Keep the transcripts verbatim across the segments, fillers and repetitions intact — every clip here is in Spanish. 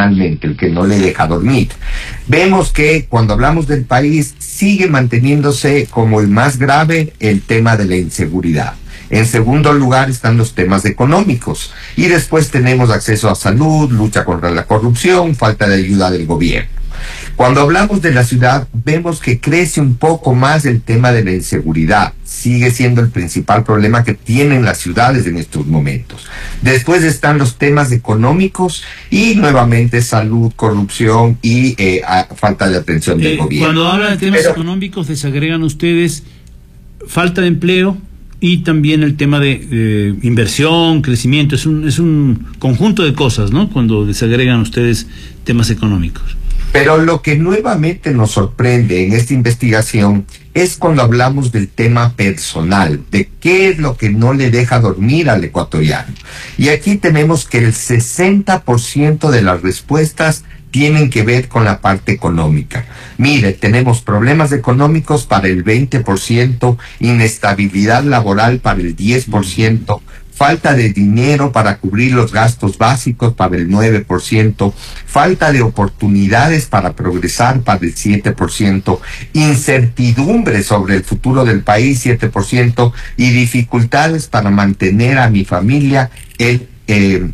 personalmente, el que no le deja dormir. Vemos que cuando hablamos del país sigue manteniéndose como el más grave el tema de la inseguridad. En segundo lugar están los temas económicos y después tenemos acceso a salud, lucha contra la corrupción, falta de ayuda del gobierno. Cuando hablamos de la ciudad, vemos que crece un poco más el tema de la inseguridad. Sigue siendo el principal problema que tienen las ciudades en estos momentos. Después están los temas económicos y nuevamente salud, corrupción y eh, a, falta de atención del eh, gobierno. Cuando hablan de temas Pero, económicos, desagregan ustedes falta de empleo y también el tema de eh, inversión, crecimiento. Es un, es un conjunto de cosas, ¿no? Cuando desagregan ustedes temas económicos. Pero lo que nuevamente nos sorprende en esta investigación es cuando hablamos del tema personal, de qué es lo que no le deja dormir al ecuatoriano. Y aquí tenemos que el sesenta por ciento de las respuestas tienen que ver con la parte económica. Mire, tenemos problemas económicos para el veinte por ciento, inestabilidad laboral para el diez por ciento, falta de dinero para cubrir los gastos básicos para el nueve por ciento, falta de oportunidades para progresar para el siete por ciento, incertidumbre sobre el futuro del país siete por ciento y dificultades para mantener a mi familia el, eh,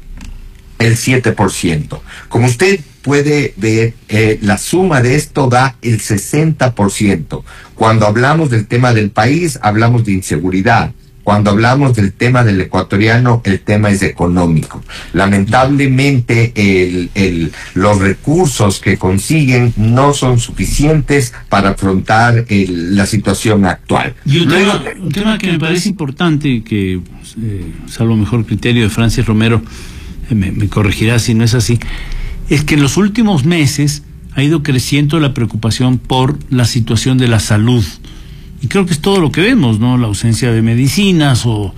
el siete por ciento. Como usted puede ver, eh, la suma de esto da el sesenta por ciento. Cuando hablamos del tema del país, hablamos de inseguridad. Cuando hablamos del tema del ecuatoriano, el tema es económico. Lamentablemente, el, el, los recursos que consiguen no son suficientes para afrontar el, la situación actual. Y un, Luego, tema, un tema que me parece importante, que eh, salvo mejor criterio de Francis Romero, eh, me, me corregirá si no es así, es que en los últimos meses ha ido creciendo la preocupación por la situación de la salud. Y creo que es todo lo que vemos, ¿no? La ausencia de medicinas o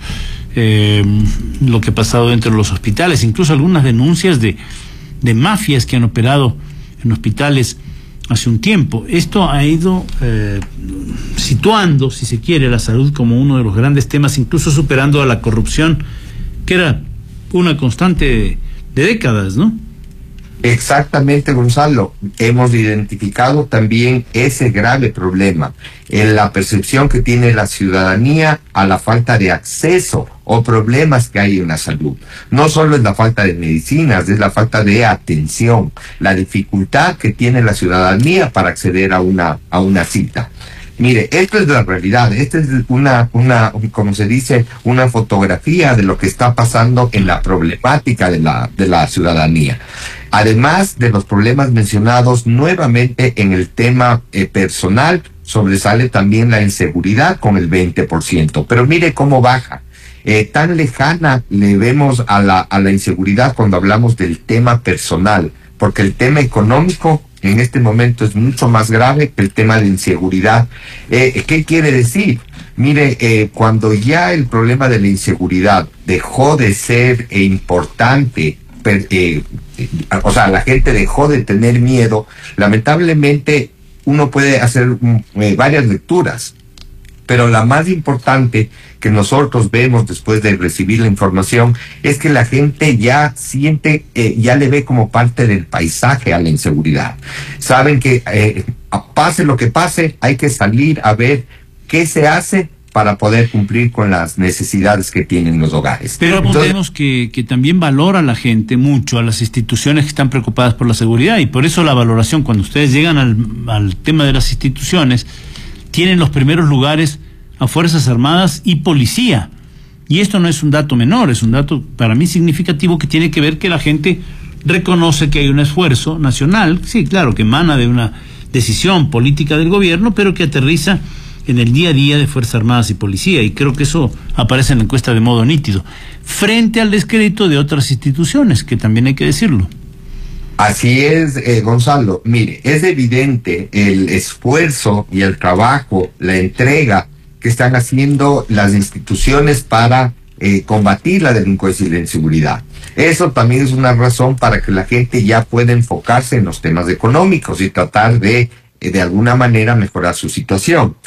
eh, lo que ha pasado dentro de los hospitales, incluso algunas denuncias de, de mafias que han operado en hospitales hace un tiempo. Esto ha ido eh, situando, si se quiere, la salud como uno de los grandes temas, incluso superando a la corrupción, que era una constante de, de décadas, ¿no? Exactamente, Gonzalo. Hemos identificado también ese grave problema en la percepción que tiene la ciudadanía a la falta de acceso o problemas que hay en la salud. No solo es la falta de medicinas, es la falta de atención, la dificultad que tiene la ciudadanía para acceder a una, a una cita. Mire, esto es la realidad, esta es una, una, como se dice, una fotografía de lo que está pasando en la problemática de la, de la ciudadanía. Además de los problemas mencionados, nuevamente en el tema eh, personal, sobresale también la inseguridad con el veinte por ciento. Pero mire cómo baja. Eh, tan lejana le vemos a la, a la inseguridad cuando hablamos del tema personal, porque el tema económico en este momento es mucho más grave que el tema de inseguridad. Eh, ¿Qué quiere decir? Mire, eh, cuando ya el problema de la inseguridad dejó de ser eh, importante, per, eh, eh, o sea, la gente dejó de tener miedo, lamentablemente uno puede hacer eh, varias lecturas, pero la más importante que nosotros vemos después de recibir la información es que la gente ya siente, eh, ya le ve como parte del paisaje a la inseguridad. Saben que eh, pase lo que pase, hay que salir a ver qué se hace para poder cumplir con las necesidades que tienen los hogares. Pero apuntemos que, que también valora la gente mucho a las instituciones que están preocupadas por la seguridad, y por eso la valoración, cuando ustedes llegan al, al tema de las instituciones, tienen los primeros lugares a Fuerzas Armadas y Policía. Y esto no es un dato menor, es un dato para mí significativo que tiene que ver que la gente reconoce que hay un esfuerzo nacional, sí, claro, que emana de una decisión política del gobierno, pero que aterriza en el día a día de Fuerzas Armadas y Policía, y creo que eso aparece en la encuesta de modo nítido, frente al descrédito de otras instituciones, que también hay que decirlo. Así es, eh, Gonzalo. Mire, es evidente el esfuerzo y el trabajo, la entrega que están haciendo las instituciones para eh, combatir la delincuencia y la inseguridad. Eso también es una razón para que la gente ya pueda enfocarse en los temas económicos y tratar de, eh, de alguna manera, mejorar su situación.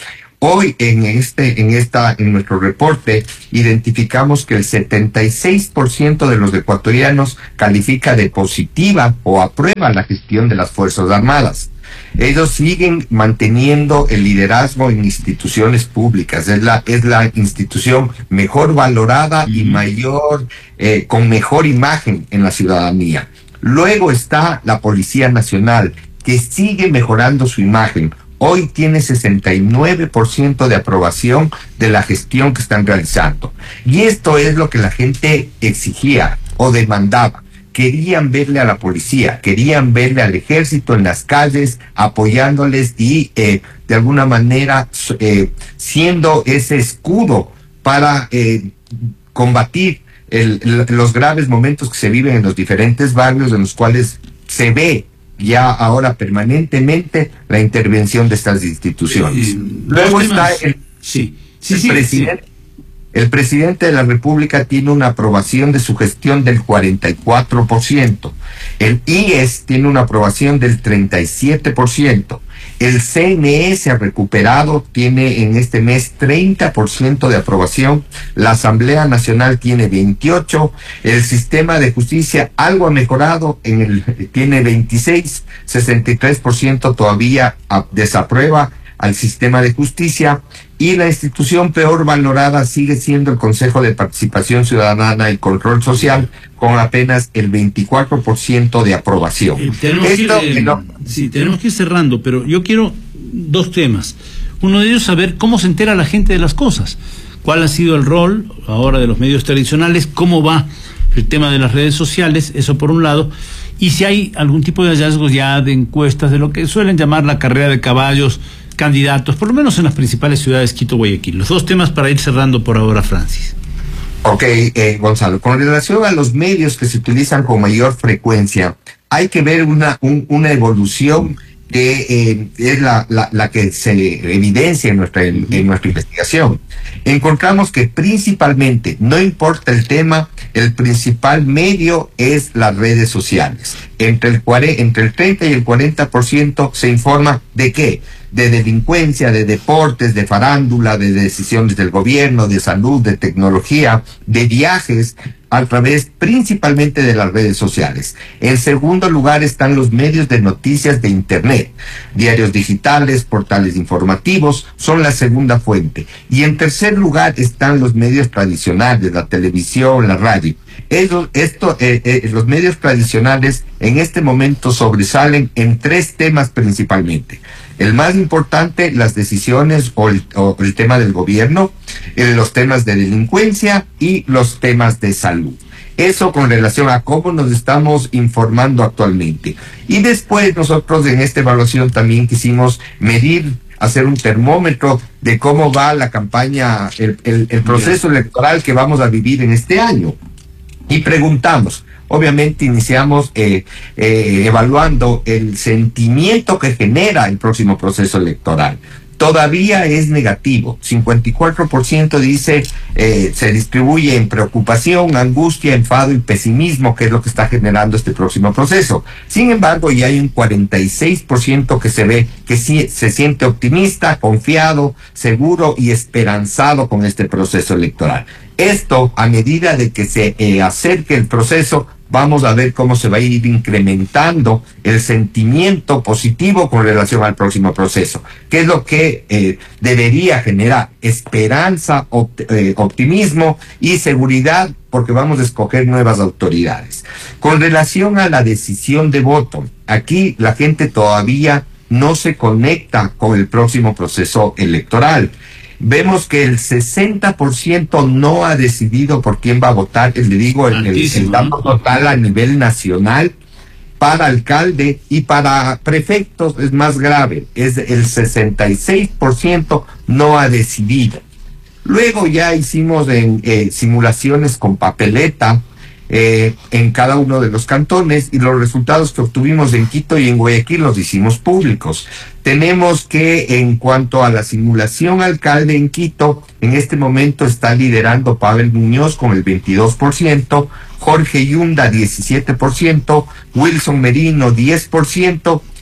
Hoy en este, en esta, en nuestro reporte identificamos que el setenta y seis por ciento de los ecuatorianos califica de positiva o aprueba la gestión de las Fuerzas Armadas. Ellos siguen manteniendo el liderazgo en instituciones públicas. Es la, es la institución mejor valorada y mayor, eh, con mejor imagen en la ciudadanía. Luego está la Policía Nacional, que sigue mejorando su imagen. Hoy tiene sesenta y nueve por ciento de aprobación de la gestión que están realizando. Y esto es lo que la gente exigía o demandaba. Querían verle a la policía, querían verle al ejército en las calles, apoyándoles y eh, de alguna manera eh, siendo ese escudo para eh, combatir el, el, los graves momentos que se viven en los diferentes barrios en los cuales se ve ya ahora permanentemente la intervención de estas instituciones. Eh, Luego está el, sí, sí, el sí, presidente. Sí. El presidente de la República tiene una aprobación de su gestión del cuarenta y cuatro por ciento. El I E S tiene una aprobación del treinta y siete por ciento. El C N E se ha recuperado, tiene en este mes treinta por ciento de aprobación. La Asamblea Nacional tiene veintiocho por ciento. El sistema de justicia algo ha mejorado, en el, tiene veintiséis por ciento. sesenta y tres por ciento todavía desaprueba al sistema de justicia. Y la institución peor valorada sigue siendo el Consejo de Participación Ciudadana y Control Social, con apenas el veinticuatro por ciento de aprobación. Eh, tenemos, Esto, que ir, eh, no... sí, tenemos que ir cerrando, pero yo quiero dos temas. Uno de ellos, saber cómo se entera la gente de las cosas. ¿Cuál ha sido el rol ahora de los medios tradicionales? ¿Cómo va el tema de las redes sociales? Eso por un lado. Y si hay algún tipo de hallazgos ya de encuestas, de lo que suelen llamar la carrera de caballos, candidatos, por lo menos en las principales ciudades, Quito, Guayaquil. Los dos temas para ir cerrando por ahora, Francis. Ok, eh, Gonzalo, con relación a los medios que se utilizan con mayor frecuencia, hay que ver una, un, una evolución que eh, es la, la, la que se evidencia en nuestra, en, en nuestra investigación. Encontramos que principalmente, no importa el tema, el principal medio es las redes sociales. Entre el, entre el treinta y el cuarenta por ciento se informa de qué, de delincuencia, de deportes, de farándula, de decisiones del gobierno, de salud, de tecnología, de viajes, a través principalmente de las redes sociales. En segundo lugar están los medios de noticias de Internet. Diarios digitales, portales informativos, son la segunda fuente. Y en tercer lugar están los medios tradicionales, la televisión, la radio. Ellos, esto, eh, eh, los medios tradicionales en este momento sobresalen en tres temas principalmente. El más importante, las decisiones o el, o el tema del gobierno, eh, los temas de delincuencia y los temas de salud. Eso con relación a cómo nos estamos informando actualmente. Y después nosotros en esta evaluación también quisimos medir, hacer un termómetro de cómo va la campaña, el, el, el proceso electoral que vamos a vivir en este año. Y preguntamos, obviamente iniciamos eh, eh, evaluando el sentimiento que genera el próximo proceso electoral. Todavía es negativo. cincuenta y cuatro por ciento dice eh, se distribuye en preocupación, angustia, enfado y pesimismo, que es lo que está generando este próximo proceso. Sin embargo, ya hay un cuarenta y seis por ciento que se ve que sí se siente optimista, confiado, seguro y esperanzado con este proceso electoral. Esto, a medida de que se eh, acerque el proceso, vamos a ver cómo se va a ir incrementando el sentimiento positivo con relación al próximo proceso, que es lo que eh, debería generar esperanza, opt eh, optimismo y seguridad, porque vamos a escoger nuevas autoridades. Con relación a la decisión de voto, aquí la gente todavía no se conecta con el próximo proceso electoral. Vemos que el sesenta por ciento no ha decidido por quién va a votar, le digo, el, el, el dato total a nivel nacional para alcalde y para prefectos es más grave, es el sesenta y seis por ciento no ha decidido. Luego ya hicimos en, eh, simulaciones con papeleta eh, en cada uno de los cantones y los resultados que obtuvimos en Quito y en Guayaquil los hicimos públicos. Tenemos que en cuanto a la simulación alcalde en Quito, en este momento está liderando Pavel Muñoz con el veintidós por ciento, Jorge Yunda diecisiete por ciento, Wilson Merino diez por ciento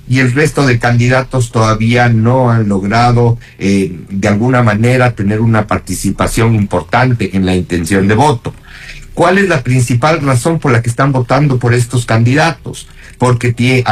y el resto de candidatos todavía no han logrado eh, de alguna manera tener una participación importante en la intención de voto. ¿Cuál es la principal razón por la que están votando por estos candidatos? Porque tiene